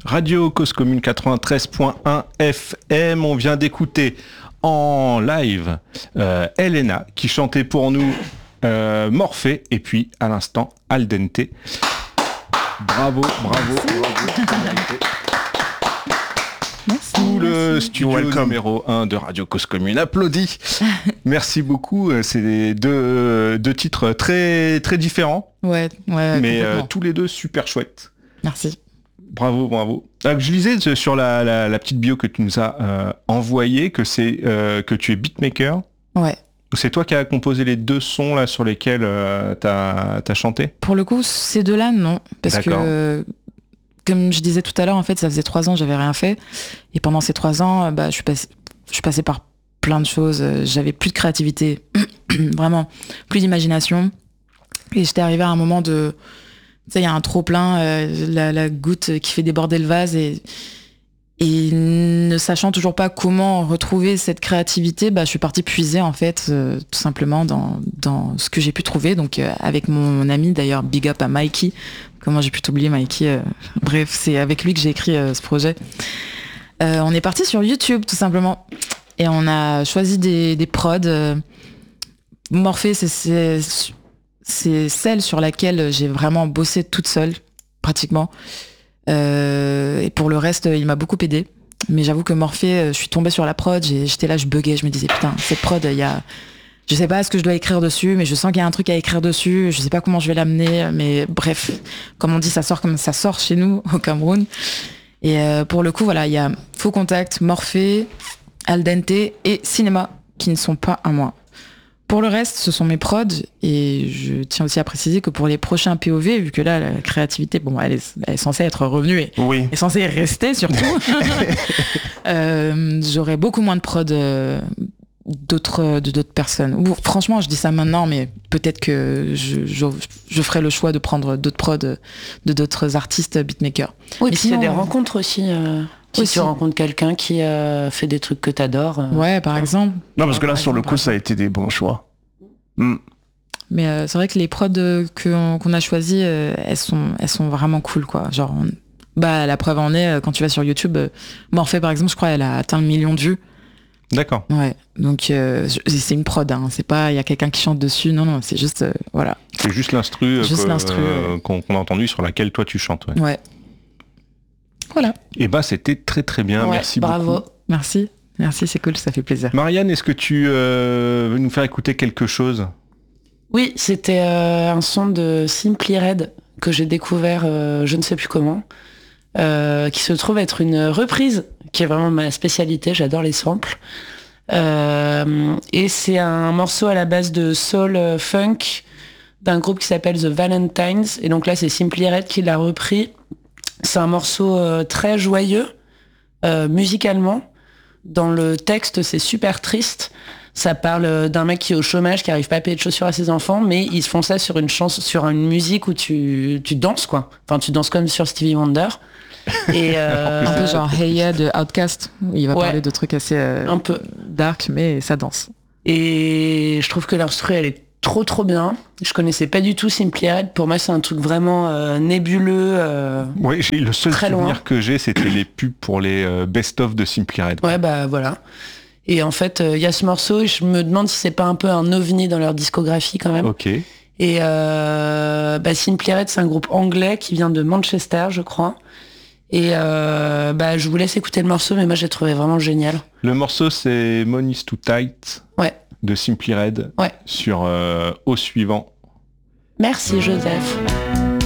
Radio Cause Commune 93.1 FM. On vient d'écouter en live Elena qui chantait pour nous Morphée et puis à l'instant Al Dente. Bravo. Merci. Tout le studio numéro 1 de Radio Cause Commune applaudit. Merci beaucoup. C'est deux titres très, très différents. Ouais, mais tous les deux super chouettes. Merci. Bravo. Alors, je lisais sur la petite bio que tu nous as envoyée que tu es beatmaker. Ouais. C'est toi qui as composé les deux sons là sur lesquels t'as chanté ? Pour le coup, ces deux-là, non. Parce que, comme je disais tout à l'heure, en fait, ça faisait 3 ans que j'avais rien fait. Et pendant ces 3 ans, je suis passée par plein de choses. J'avais plus de créativité, vraiment, plus d'imagination. Et j'étais arrivée à un moment de... Tu sais, il y a un trop-plein, la goutte qui fait déborder le vase et ne sachant toujours pas comment retrouver cette créativité, je suis partie puiser en fait tout simplement dans ce que j'ai pu trouver. Donc avec mon ami d'ailleurs, big up à Mikey. Comment j'ai pu t'oublier Mikey bref, c'est avec lui que j'ai écrit ce projet. On est parti sur YouTube tout simplement et on a choisi des prods. Morphée, c'est celle sur laquelle j'ai vraiment bossé toute seule, pratiquement. Et pour le reste, il m'a beaucoup aidé. Mais j'avoue que Morphée, je suis tombée sur la prod, j'étais là, je buguais, je me disais, putain, cette prod, je sais pas ce que je dois écrire dessus, mais je sens qu'il y a un truc à écrire dessus, je sais pas comment je vais l'amener, mais bref, comme on dit, ça sort comme ça sort chez nous, au Cameroun. Et pour le coup, voilà, il y a Faux Contact, Morphée, Al Dente et Cinéma, qui ne sont pas à moi. Pour le reste, ce sont mes prods, et je tiens aussi à préciser que pour les prochains POV, vu que là, la créativité, elle est censée être revenue et est censée rester surtout, j'aurai beaucoup moins de prods d'autres personnes. Ou, franchement, je dis ça maintenant, mais peut-être que je ferai le choix de prendre d'autres prods de d'autres artistes beatmakers. Oui, puis sinon, il y a des rencontres aussi. Si tu rencontres quelqu'un qui fait des trucs que t'adores. Ouais, par exemple. Non, parce que là, sur le coup, ça a été des bons choix. Mais c'est vrai que les prods qu'on a choisis, elles sont vraiment cool, quoi. Genre, la preuve en est, quand tu vas sur YouTube, Morphée, par exemple, je crois, elle a atteint le 1 million de vues. D'accord. Ouais, donc c'est une prod, hein. C'est pas, il y a quelqu'un qui chante dessus, non, c'est juste, voilà. C'est juste l'instru qu'on a entendu sur laquelle toi tu chantes. Ouais. Voilà. Et c'était très très bien, merci bravo. beaucoup. Merci, c'est cool, ça fait plaisir. Marianne, est-ce que tu veux nous faire écouter quelque chose ? Oui, c'était un son de Simply Red que j'ai découvert je ne sais plus comment, qui se trouve être une reprise, qui est vraiment ma spécialité, j'adore les samples. Et c'est un morceau à la base de soul funk d'un groupe qui s'appelle The Valentines, et donc là c'est Simply Red qui l'a repris. C'est un morceau très joyeux, musicalement. Dans le texte, c'est super triste. Ça parle d'un mec qui est au chômage, qui arrive pas à payer de chaussures à ses enfants, mais ils se font ça sur une musique où tu danses, quoi. Enfin, tu danses comme sur Stevie Wonder. Et un peu genre Hey Ya de Outkast. Il va parler de trucs assez un peu dark, mais ça danse. Et je trouve que l'instru, elle est trop bien. Je connaissais pas du tout Simply Red. Pour moi, c'est un truc vraiment nébuleux. Oui, le seul souvenir que j'ai, c'était les pubs pour les best-of de Simply Red. Ouais, voilà. Et en fait, il y a ce morceau, et je me demande si c'est pas un peu un ovni dans leur discographie quand même. Ok. Et Simply Red, c'est un groupe anglais qui vient de Manchester, je crois. Et je vous laisse écouter le morceau, mais moi j'ai trouvé vraiment génial. Le morceau, c'est Money's Too Tight. Ouais. De Simply Red. Ouais. Sur Au Suivant. Merci Joseph.